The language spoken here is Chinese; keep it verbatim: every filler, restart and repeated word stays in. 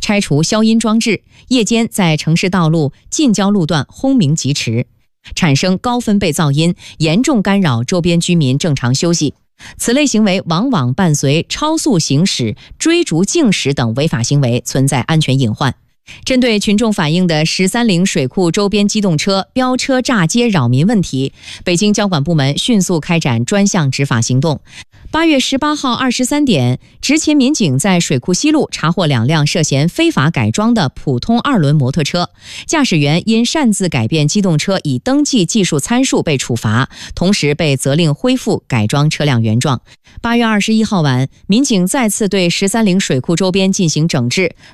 拆除消音装置，夜间在城市道路近郊路段轰鸣疾驰，产生高分贝噪音，严重干扰周边居民正常休息。此类行为往往伴随超速行驶、追逐竞驶等违法行为，存在安全隐患。针对群众反映的十三陵水库周边机动车飙车炸街扰民问题，北京交管部门迅速开展专项执法行动。八月十八号二十三点，执勤民警在水库西路查获两辆涉嫌非法改装的普通二轮摩托车，驾驶员因擅自改变机动车已登记技术参数被处罚，同时被责令恢复改装车辆原状。八月二十一号晚，民警再次对十三陵水库周边进行整治。